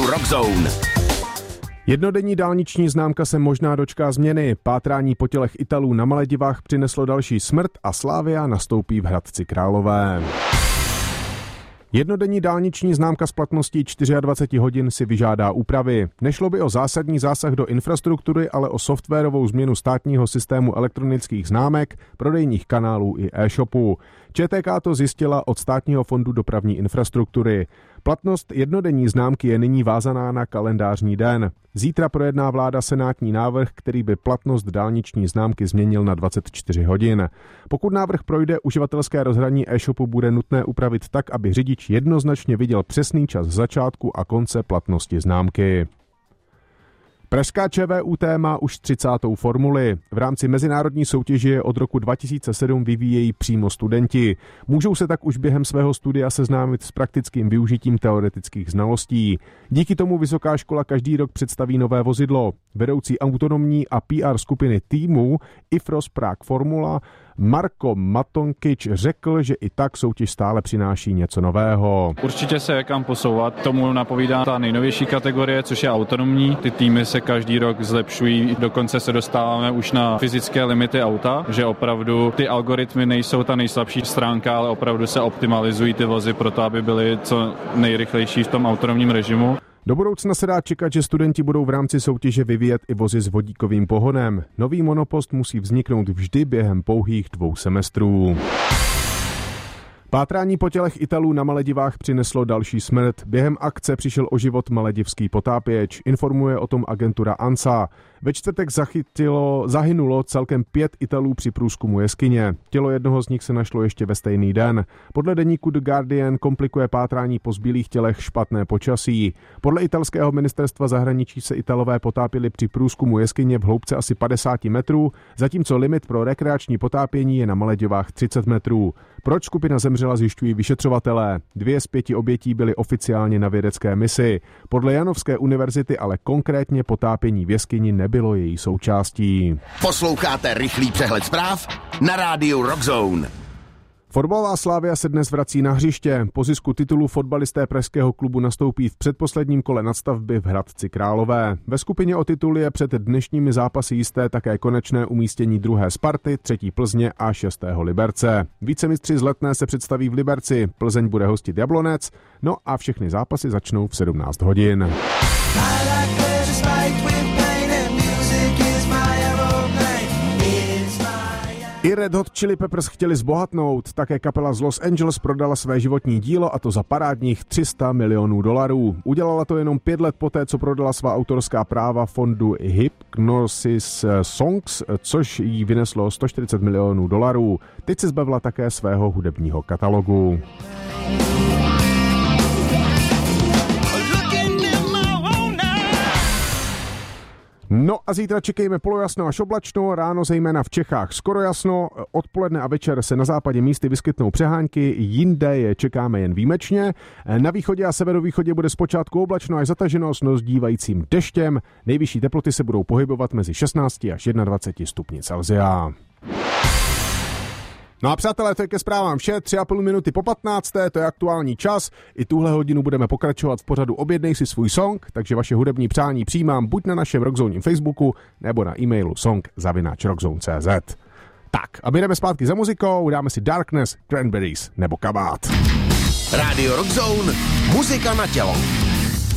Rockzone. Jednodenní dálniční známka se možná dočká změny. Pátrání po tělech Italů na Maledivách přineslo další smrt a Slavia nastoupí v Hradci Králové. Jednodenní dálniční známka s platností 24 hodin si vyžádá úpravy. Nešlo by o zásadní zásah do infrastruktury, ale o softwarovou změnu státního systému elektronických známek, prodejních kanálů i e-shopu. ČTK to zjistila od Státního fondu dopravní infrastruktury. Platnost jednodenní známky je nyní vázaná na kalendářní den. Zítra projedná vláda senátní návrh, který by platnost dálniční známky změnil na 24 hodin. Pokud návrh projde, uživatelské rozhraní e-shopu bude nutné upravit tak, aby řidič jednoznačně viděl přesný čas začátku a konce platnosti známky. Pražská ČVUT má už 30. formuli. V rámci mezinárodní soutěže od roku 2007 vyvíjejí přímo studenti. Můžou se tak už během svého studia seznámit s praktickým využitím teoretických znalostí. Díky tomu vysoká škola každý rok představí nové vozidlo. Vedoucí autonomní a PR skupiny týmu IFROS Prague Formula Marko Matonkič řekl, že i tak soutěž stále přináší něco nového. Určitě se je kam posouvat, tomu napovídá ta nejnovější kategorie, což je autonomní. Ty týmy se každý rok zlepšují, dokonce se dostáváme už na fyzické limity auta, že opravdu ty algoritmy nejsou ta nejslabší stránka, ale opravdu se optimalizují ty vozy pro to, aby byly co nejrychlejší v tom autonomním režimu. Do budoucna se dá čekat, že studenti budou v rámci soutěže vyvíjet i vozy s vodíkovým pohonem. Nový monopost musí vzniknout vždy během pouhých 2 semestrů. Pátrání po tělech Italů na Maledivách přineslo další smrt. Během akce přišel o život maledivský potápěč. Informuje o tom agentura ANSA. Ve čtvrtek zahynulo celkem 5 Italů při průzkumu jeskyně. Tělo jednoho z nich se našlo ještě ve stejný den. Podle deníku The Guardian komplikuje pátrání po zbylých tělech špatné počasí. Podle italského ministerstva zahraničí se Italové potápěli při průzkumu jeskyně v hloubce asi 50 metrů, zatímco limit pro rekreační potápění je na Maledivách 30 metrů. Proč skupina zemřela, zjišťují vyšetřovatelé. 2 z 5 obětí byly oficiálně na vědecké misi. Podle Janovské univerzity ale konkrétně potápění v jeskyni nebylo její součástí. Posloucháte rychlý přehled zpráv na rádiu Rockzone. Fotbalová Slavia se dnes vrací na hřiště. Po zisku titulu fotbalisté pražského klubu nastoupí v předposledním kole nadstavby v Hradci Králové. Ve skupině o titul je před dnešními zápasy jisté také konečné umístění 2. Sparty, 3. Plzně a 6. Liberce. Vicemistři z Letné se představí v Liberci, Plzeň bude hostit Jablonec, no a všechny zápasy začnou v 17 hodin. I Red Hot Chili Peppers chtěli zbohatnout, také kapela z Los Angeles prodala své životní dílo a to za parádních $300 milionů. Udělala to jenom 5 let poté, co prodala svá autorská práva fondu Hypnosis Songs, což jí vyneslo $140 milionů. Teď se zbavila také svého hudebního katalogu. No a zítra čekejme polojasno až oblačno, ráno zejména v Čechách skoro jasno, odpoledne a večer se na západě místy vyskytnou přehánky, jinde je čekáme jen výjimečně. Na východě a severovýchodě bude zpočátku oblačno až zataženo s nozdívajícím deštěm, nejvyšší teploty se budou pohybovat mezi 16 až 21 stupni Celsia. No a přátelé, to je ke zprávám vše, 3,5 minuty po 15. To je aktuální čas. I tuhle hodinu budeme pokračovat v pořadu Objednej si svůj song, takže vaše hudební přání přijímám buď na našem Rockzone Facebooku, nebo na e-mailu song@rockzone.cz. Tak, a my jdeme zpátky za muzikou, dáme si Darkness, Cranberries nebo Kabát. Rádio Rockzone, muzika na tělo.